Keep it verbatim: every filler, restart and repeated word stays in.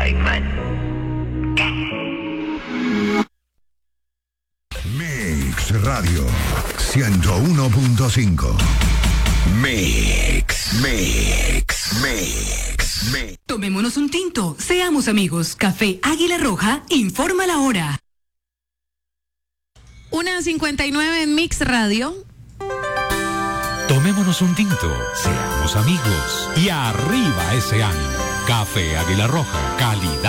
Mix Radio ciento uno punto cinco. Mix, Mix, Mix, Mix. Tomémonos un tinto, seamos amigos. Café Águila Roja informa la hora. una cincuenta y nueve en Mix Radio. Tomémonos un tinto, seamos amigos y arriba ese ánimo. Café Águila Roja, calidad.